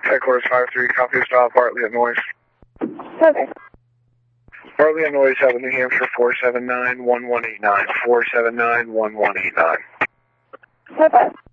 Headquarters 5-3, copy stop, Bartley at Noise. Perfect. Bartley at Noise, have a New Hampshire 479-1189, 479-1189. Perfect.